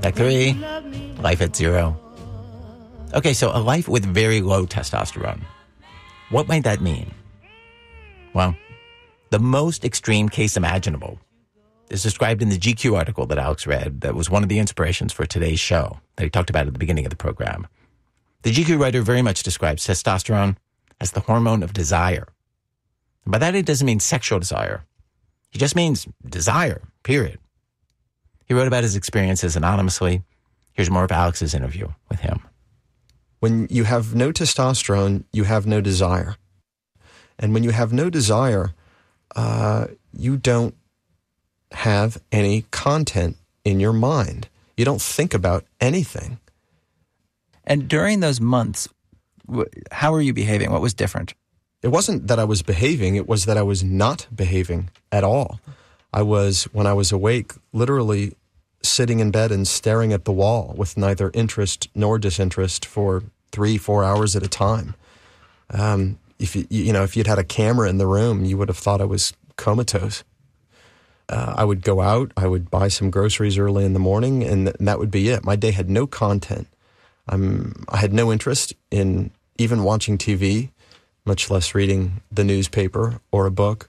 Act 3, life at 0. Okay, so a life with very low testosterone. What might that mean? Well, the most extreme case imaginable is described in the GQ article that Alex read that was one of the inspirations for today's show that he talked about at the beginning of the program. The GQ writer very much describes testosterone as the hormone of desire. And by that, it doesn't mean sexual desire. He just means desire, period. He wrote about his experiences anonymously. Here's more of Alex's interview with him. When you have no testosterone, you have no desire. And when you have no desire, you don't have any content in your mind. You don't think about anything. And during those months, how were you behaving? What was different? It wasn't that I was behaving, it was that I was not behaving at all. I was, when I was awake, literally sitting in bed and staring at the wall with neither interest nor disinterest for 3-4 hours at a time. If you'd had a camera in the room, you would have thought I was comatose. I would go out, I would buy some groceries early in the morning, and that would be it. My day had no content. I had no interest in even watching TV, much less reading the newspaper or a book.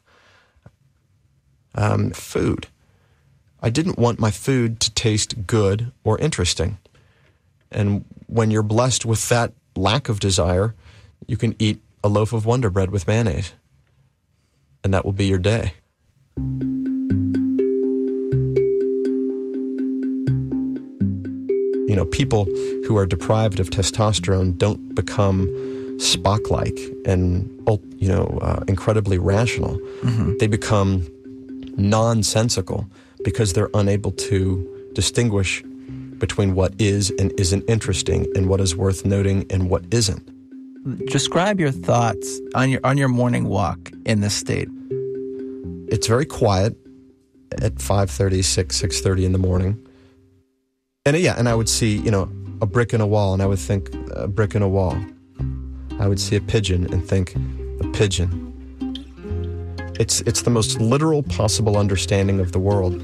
Food. I didn't want my food to taste good or interesting. And when you're blessed with that lack of desire, you can eat a loaf of Wonder Bread with mayonnaise, and that will be your day. You know, people who are deprived of testosterone don't become Spock-like and, incredibly rational. Mm-hmm. They become nonsensical because they're unable to distinguish between what is and isn't interesting and what is worth noting and what isn't. Describe your thoughts on your morning walk in this state. It's very quiet at 5:30, 6:30 in the morning. And I would see, a brick in a wall, and I would think, a brick in a wall. I would see a pigeon and think, a pigeon. It's the most literal possible understanding of the world.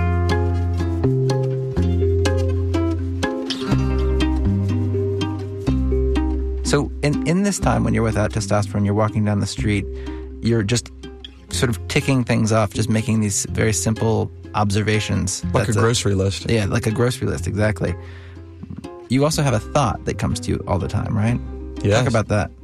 So in this time when you're without testosterone, you're walking down the street, you're just sort of ticking things off, just making these very simple observations. Like a grocery list. Yeah, like a grocery list, exactly. You also have a thought that comes to you all the time, right? Yes. Talk about that.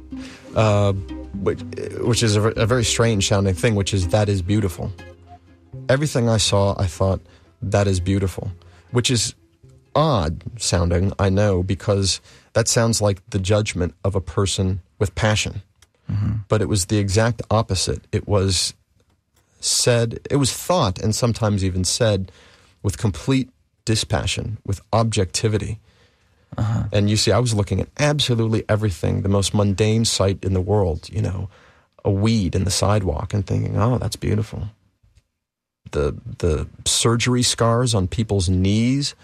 Which is a very strange sounding thing, which is, that is beautiful. Everything I saw, I thought, that is beautiful. Which is odd sounding, I know, because that sounds like the judgment of a person with passion. Mm-hmm. But it was the exact opposite. It was thought, and sometimes even said, with complete dispassion, with objectivity. Uh-huh. And you see, I was looking at absolutely everything, the most mundane sight in the world, a weed in the sidewalk, and thinking, oh, that's beautiful. The surgery scars on people's knees,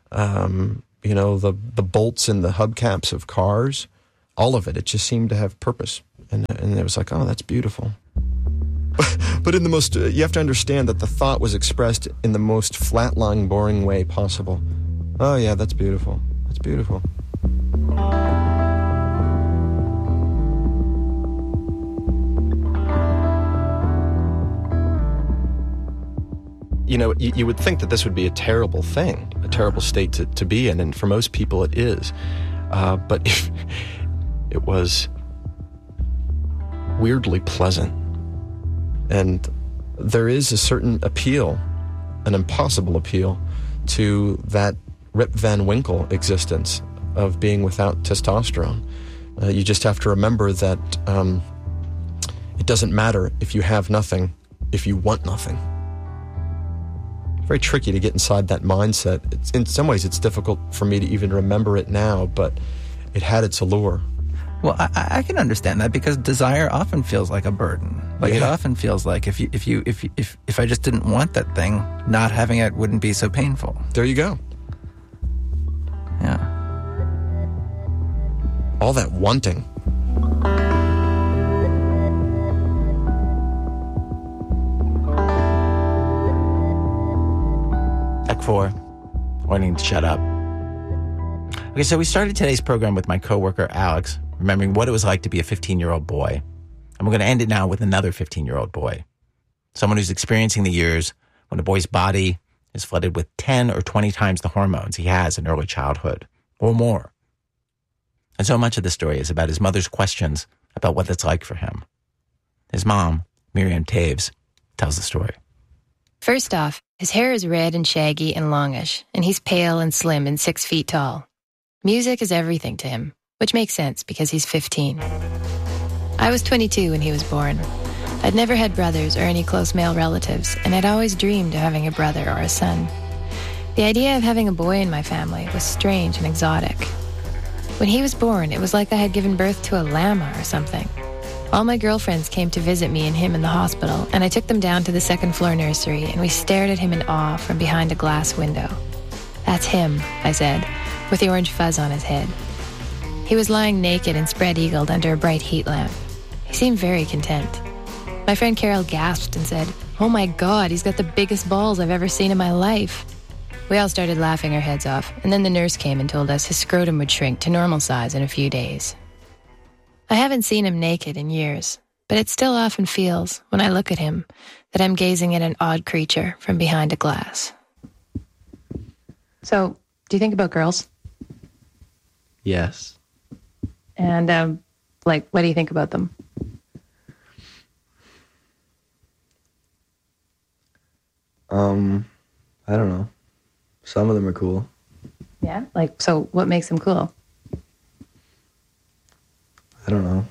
the bolts in the hubcaps of cars, all of it just seemed to have purpose. And it was like, oh, that's beautiful. But in the most, you have to understand that the thought was expressed in the most flat-lying, boring way possible. Oh, yeah, that's beautiful. That's beautiful. You would think that this would be a terrible thing, a terrible state to be in, and for most people it is. But if it was weirdly pleasant. And there is a certain appeal, an impossible appeal, to that Rip Van Winkle existence of being without testosterone. You just have to remember that it doesn't matter if you have nothing, if you want nothing. Very tricky to get inside that mindset. In some ways, it's difficult for me to even remember it now, but it had its allure. Well, I can understand that, because desire often feels like a burden. Like, It often feels like if I just didn't want that thing, not having it wouldn't be so painful. There you go. Yeah. All that wanting. Act 4, wanting to shut up. Okay, so we started today's program with my coworker, Alex, remembering what it was like to be a 15-year-old boy. And we're going to end it now with another 15-year-old boy. Someone who's experiencing the years when a boy's body is flooded with 10 or 20 times the hormones he has in early childhood, or more. And so much of the story is about his mother's questions about what that's like for him. His mom, Miriam Taves, tells the story. First off, his hair is red and shaggy and longish, and he's pale and slim and 6 feet tall. Music is everything to him, which makes sense because he's 15. I was 22 when he was born. I'd never had brothers or any close male relatives, and I'd always dreamed of having a brother or a son. The idea of having a boy in my family was strange and exotic. When he was born, it was like I had given birth to a llama or something. All my girlfriends came to visit me and him in the hospital, and I took them down to the second-floor nursery, and we stared at him in awe from behind a glass window. "That's him," I said, with the orange fuzz on his head. He was lying naked and spread-eagled under a bright heat lamp. He seemed very content. My friend Carol gasped and said, "Oh my God, he's got the biggest balls I've ever seen in my life." We all started laughing our heads off, and then the nurse came and told us his scrotum would shrink to normal size in a few days. I haven't seen him naked in years, but it still often feels, when I look at him, that I'm gazing at an odd creature from behind a glass. So, do you think about girls? Yes. And, what do you think about them? I don't know. Some of them are cool. Yeah? So what makes them cool? I don't know.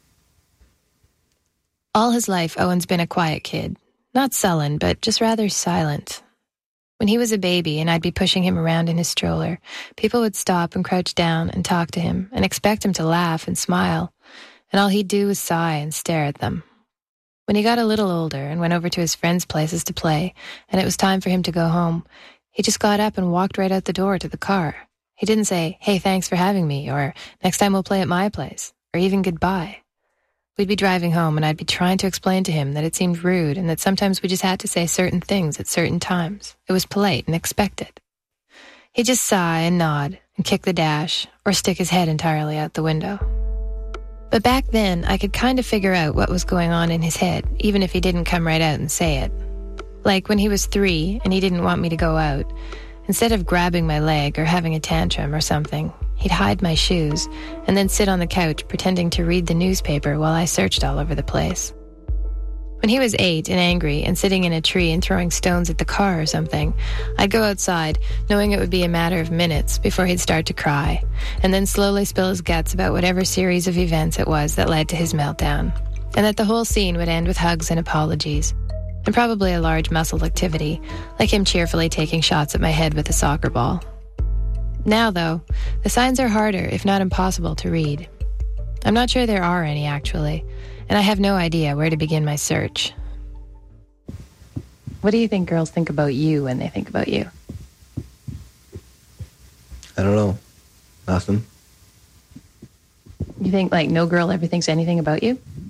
All his life, Owen's been a quiet kid. Not sullen, but just rather silent. When he was a baby and I'd be pushing him around in his stroller, people would stop and crouch down and talk to him and expect him to laugh and smile, and all he'd do was sigh and stare at them. When he got a little older and went over to his friends' places to play, and it was time for him to go home, he just got up and walked right out the door to the car. He didn't say, "Hey, thanks for having me," or "Next time we'll play at my place," or even goodbye. We'd be driving home and I'd be trying to explain to him that it seemed rude and that sometimes we just had to say certain things at certain times. It was polite and expected. He'd just sigh and nod and kick the dash or stick his head entirely out the window. But back then, I could kind of figure out what was going on in his head, even if he didn't come right out and say it. Like when he was 3 and he didn't want me to go out, instead of grabbing my leg or having a tantrum or something, he'd hide my shoes and then sit on the couch pretending to read the newspaper while I searched all over the place. When he was 8 and angry and sitting in a tree and throwing stones at the car or something, I'd go outside, knowing it would be a matter of minutes before he'd start to cry, and then slowly spill his guts about whatever series of events it was that led to his meltdown, and that the whole scene would end with hugs and apologies, and probably a large muscle activity, like him cheerfully taking shots at my head with a soccer ball. Now, though, the signs are harder, if not impossible, to read. I'm not sure there are any, actually, and I have no idea where to begin my search. What do you think girls think about you when they think about you? I don't know. Nothing. You think, no girl ever thinks anything about you?